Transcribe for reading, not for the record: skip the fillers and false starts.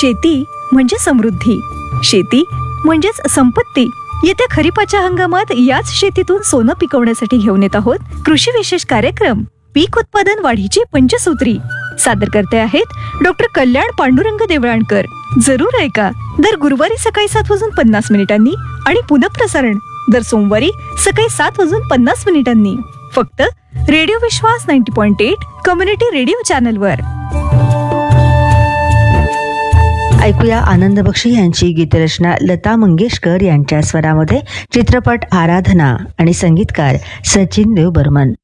शेती म्हणजे समृद्धी, शेती म्हणजेच संपत्ती. येत्या खरीपाच्या हंगामात याच शेतीतून सोनं पिकवण्यासाठी घेऊन येत आहोत कृषी विशेष कार्यक्रम पीक उत्पादन वाढीची पंचसूत्री. सादर करते आहेत डॉक्टर कल्याण पांडुरंग देवळाणकर. जरूर ऐका. दर गुरुवारी सकाळी 7:50 आणि पुनःप्रसारण दर सोमवारी सकाळी 7:50 फक्त रेडिओ विश्वास 90.8 कम्युनिटी रेडिओ चॅनलवर. ऐकूया आनंद बक्षी यांची गीतरचना लता मंगेशकर यांच्या स्वरामध्ये. चित्रपट आराधना आणि संगीतकार सचिन देव बर्मन.